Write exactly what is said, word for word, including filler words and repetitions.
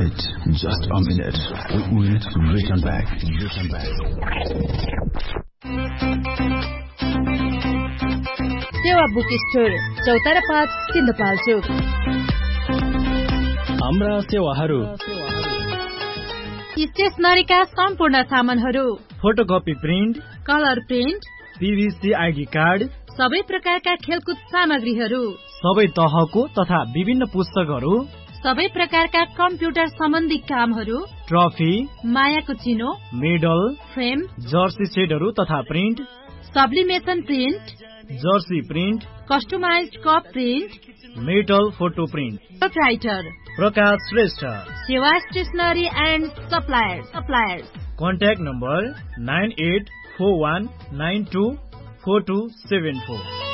Wait just a minute. We will return back. Return back. सेवा book store चौतारा पाँच सिन्धुपाल्चोक। हाम्रा सेवाहरू स्टेशनरीका सम्पूर्ण सामानहरू, photocopy print, colour print, PVC ID card, सबै प्रकारका खेलकुद सामग्रीहरू, सबै तहको तथा विभिन्न पुस्तकहरू, सबै प्रकारका कम्प्युटर सम्बन्धी कामहरू, ट्रफी, मायाको चिनो, मेडल, फ्रेम, जर्सी सेटहरू तथा print, सब्लिमेसन print, Jersey print, customised cup print, metal photo print. Proprietor प्रकाश श्रेष्ठ, सेवा stationery and suppliers suppliers contact number nine at four one nine two four two seven four.